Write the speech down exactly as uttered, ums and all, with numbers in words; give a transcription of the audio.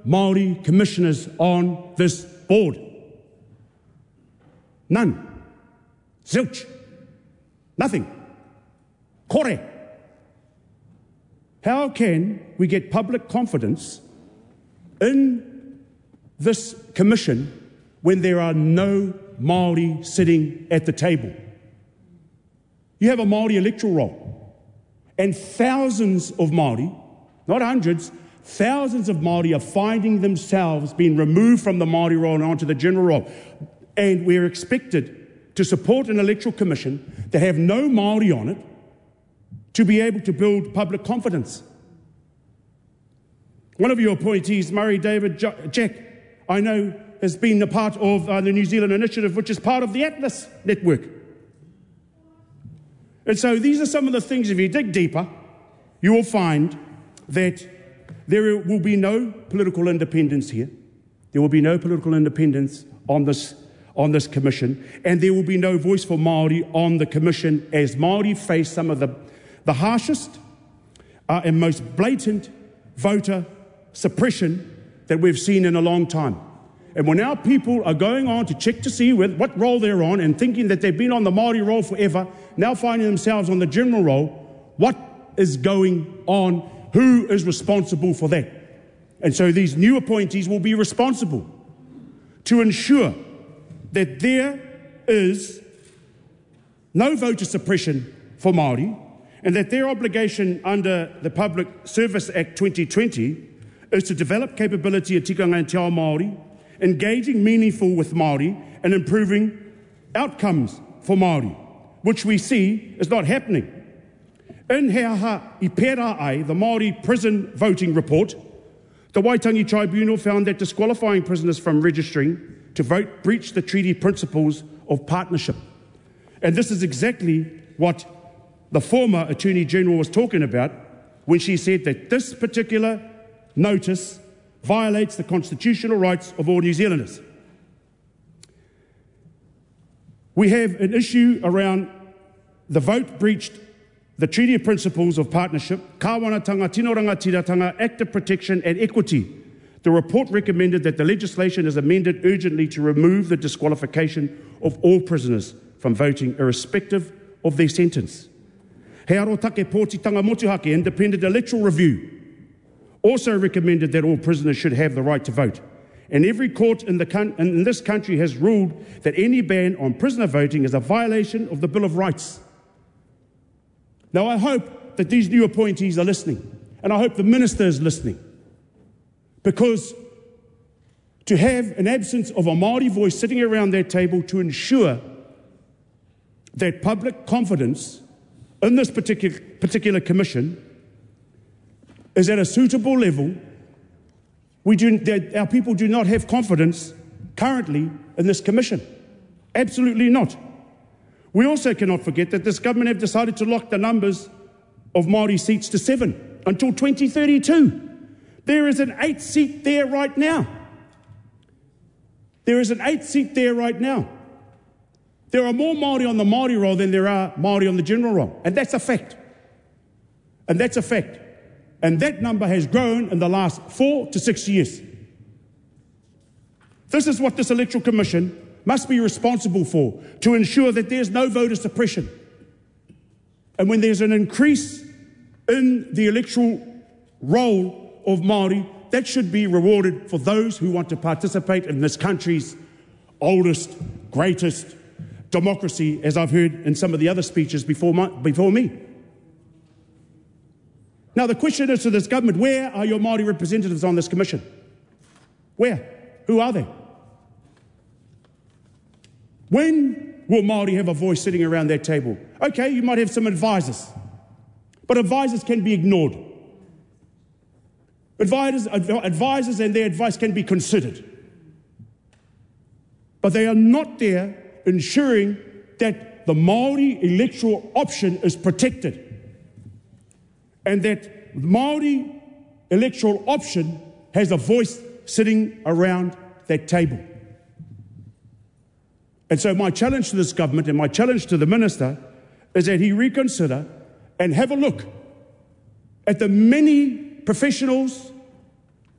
Māori commissioners on this board. None. Zilch. Nothing. Kore. How can we get public confidence in this commission when there are no Māori sitting at the table? You have a Māori electoral roll, and thousands of Māori, not hundreds, thousands of Māori are finding themselves being removed from the Māori roll and onto the general roll. And we're expected to support an electoral commission that have no Māori on it to be able to build public confidence. One of your appointees, Murray David Jack, I know has been a part of uh, the New Zealand Initiative, which is part of the Atlas Network. And so these are some of the things, if you dig deeper, you will find that there will be no political independence here. There will be no political independence on this, on this commission, and there will be no voice for Māori on the commission as Māori face some of the, the harshest uh, and most blatant voter suppression that we've seen in a long time. And when our people are going on to check to see with what role they're on and thinking that they've been on the Māori roll forever, now finding themselves on the general roll, what is going on? Who is responsible for that? And so these new appointees will be responsible to ensure that there is no voter suppression for Māori, and that their obligation under the Public Service Act twenty twenty is to develop capability at tikanga and te ao Māori, engaging meaningful with Māori and improving outcomes for Māori, which we see is not happening. In He Aha I Pērā Ai, the Māori prison voting report, the Waitangi Tribunal found that disqualifying prisoners from registering to vote breached the treaty principles of partnership. And this is exactly what the former Attorney General was talking about when she said that this particular notice violates the constitutional rights of all New Zealanders. We have an issue around the vote breached the Treaty of Principles of Partnership, Kāwanatanga, Tino Rangatiratanga, Active Protection and Equity. The report recommended that the legislation is amended urgently to remove the disqualification of all prisoners from voting, irrespective of their sentence. He aro take pōtitanga motuhake, Independent Electoral Review, also recommended that all prisoners should have the right to vote. And every court in, the in this country has ruled that any ban on prisoner voting is a violation of the Bill of Rights. Now, I hope that these new appointees are listening, and I hope the minister is listening, because to have an absence of a Māori voice sitting around that table to ensure that public confidence in this particular, particular commission is at a suitable level, we do, that our people do not have confidence currently in this commission. Absolutely not. We also cannot forget that this government have decided to lock the numbers of Māori seats to seven until twenty thirty-two. There is an eight seat there right now. There is an eight seat there right now. There are more Māori on the Māori roll than there are Māori on the general roll. And that's a fact. And that's a fact. And that number has grown in the last four to six years. This is what this Electoral Commission must be responsible for, to ensure that there's no voter suppression. And when there's an increase in the electoral roll of Māori, that should be rewarded for those who want to participate in this country's oldest, greatest democracy, as I've heard in some of the other speeches before, my, before me. Now, the question is to this government, where are your Māori representatives on this commission? Where? Who are they? When will Māori have a voice sitting around that table? Okay, you might have some advisors, but advisors can be ignored. Advisors, advisors and their advice can be considered, but they are not there ensuring that the Māori electoral option is protected, and that the Māori electoral option has a voice sitting around that table. And so my challenge to this government and my challenge to the minister is that he reconsider and have a look at the many professionals